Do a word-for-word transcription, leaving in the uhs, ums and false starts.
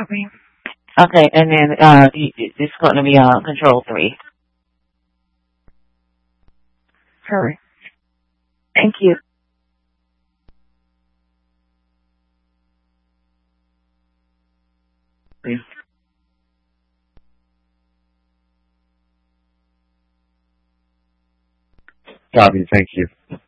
Okay, and then uh, y- y- it's going to be uh, control three. Hurry. Thank you. Copy. Thank you.